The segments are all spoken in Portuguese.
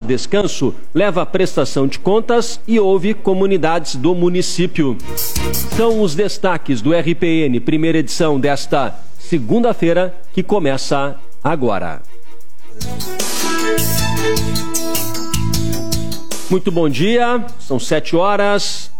Descanso leva a prestação de contas e ouve comunidades do município. São os destaques do RPN, primeira edição desta segunda-feira, que começa agora. Muito bom dia, são 7h01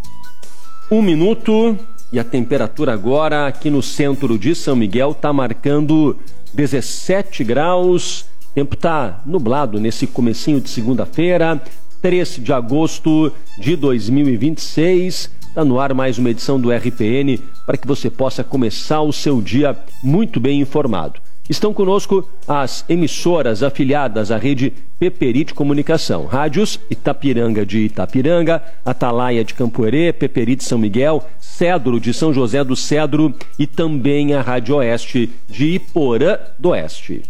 e a temperatura agora aqui no centro de São Miguel está marcando 17 graus. O tempo está nublado nesse comecinho de segunda-feira, 3 de agosto de 2026. Está no ar mais uma edição do RPN para que você possa começar o seu dia muito bem informado. Estão conosco as emissoras afiliadas à rede Peperite Comunicação. Rádios Itapiranga de Itapiranga, Atalaia de Campoerê, Peperite São Miguel, Cedro de São José do Cedro e também a Rádio Oeste de Iporã do Oeste.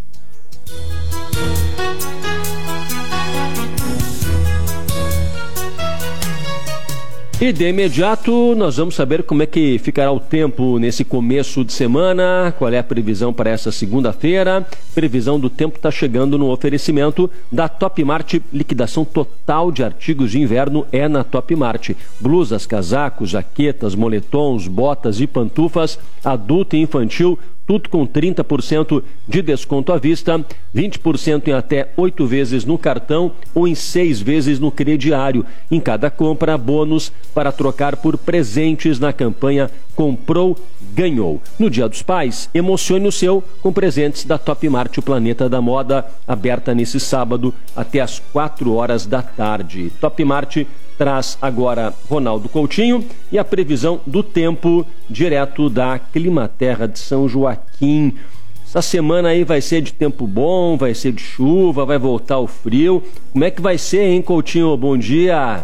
E de imediato nós vamos saber como é que ficará o tempo nesse começo de semana, qual é a previsão para essa segunda-feira. Previsão do tempo está chegando no oferecimento da Top Mart. Liquidação total de artigos de inverno é na Top Mart. Blusas, casacos, jaquetas, moletons, botas e pantufas, adulto e infantil, tudo com 30% de desconto à vista, 20% em até 8 vezes no cartão ou em 6 vezes no crediário. Em cada compra, bônus para trocar por presentes na campanha Comprou, Ganhou. No Dia dos Pais, emocione o seu com presentes da Top Mart, o Planeta da Moda, aberta nesse sábado até às 4h da tarde. Top Mart traz agora Ronaldo Coutinho e a previsão do tempo direto da Climaterra de São Joaquim. Essa semana aí vai ser de tempo bom, vai ser de chuva, vai voltar o frio. Como é que vai ser, hein, Coutinho? Bom dia!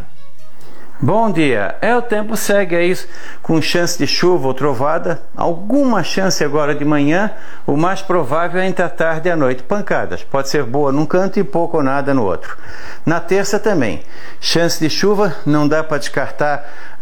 Bom dia. O tempo segue aí com chance de chuva ou trovada, alguma chance agora de manhã, o mais provável é entre a tarde e a noite. Pancadas, pode ser boa num canto e pouco ou nada no outro. Na terça também, chance de chuva, não dá para descartar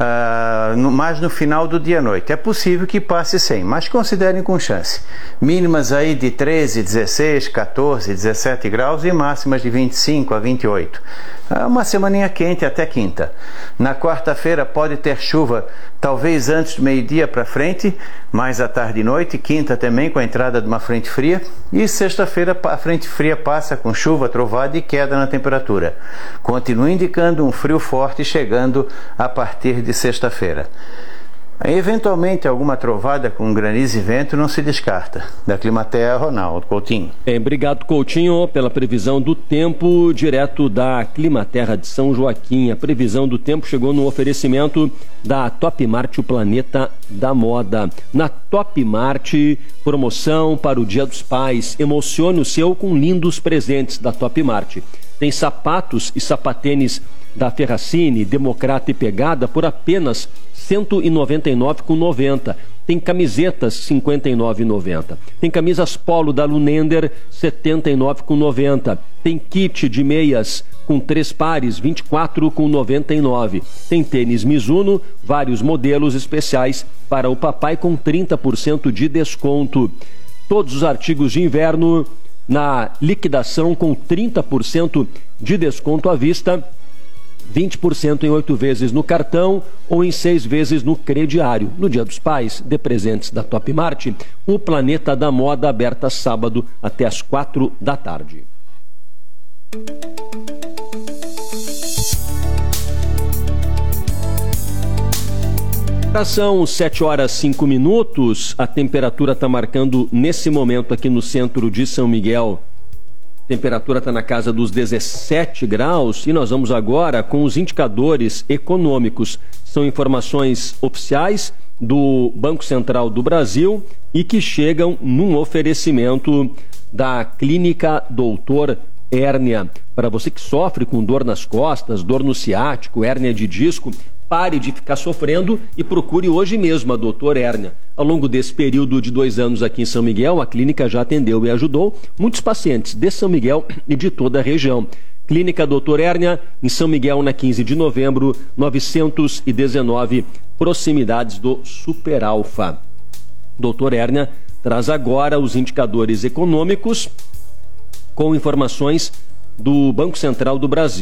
mais no final do dia à noite. É possível que passe sem, mas considerem com chance. Mínimas aí de 13, 16, 14, 17 graus e máximas de 25 a 28. Uma semaninha quente até quinta. Na quarta-feira pode ter chuva, talvez antes do meio-dia para frente, mais à tarde e noite, quinta também com a entrada de uma frente fria, e sexta-feira a frente fria passa com chuva, trovada e queda na temperatura. Continua indicando um frio forte chegando a partir de sexta-feira. Eventualmente alguma trovada com granizo e vento não se descarta. Da Climaterra, Ronaldo Coutinho. Bem, obrigado, Coutinho, pela previsão do tempo direto da Climaterra de São Joaquim. A previsão do tempo chegou no oferecimento da Top Mart, o Planeta da Moda. Na Top Mart, promoção para o Dia dos Pais. Emocione o seu com lindos presentes da Top Mart. Tem sapatos e sapatênis da Ferracini, Democrata e Pegada por apenas R$ 199,90. Tem camisetas R$ 59,90. Tem camisas polo da Lunender R$ 79,90. Tem kit de meias com 3 pares R$ 24,99. Tem tênis Mizuno, vários modelos especiais para o papai com 30% de desconto. Todos os artigos de inverno na liquidação com 30% de desconto à vista, 20% em 8 vezes no cartão ou em 6 vezes no crediário. No Dia dos Pais, dê presentes da Top Mart, o Planeta da Moda, aberta sábado até às 4 da tarde. São 7h05, a temperatura está marcando nesse momento aqui no centro de São Miguel. A temperatura está na casa dos 17 graus e nós vamos agora com os indicadores econômicos. São informações oficiais do Banco Central do Brasil e que chegam num oferecimento da Clínica Doutor Hérnia. Para você que sofre com dor nas costas, dor no ciático, hérnia de disco, pare de ficar sofrendo e procure hoje mesmo a Doutor Hérnia. Ao longo desse período de 2 anos aqui em São Miguel, a clínica já atendeu e ajudou muitos pacientes de São Miguel e de toda a região. Clínica Doutor Hérnia, em São Miguel, na 15 de novembro, 919, proximidades do Super Alfa. Doutor Hérnia traz agora os indicadores econômicos com informações do Banco Central do Brasil.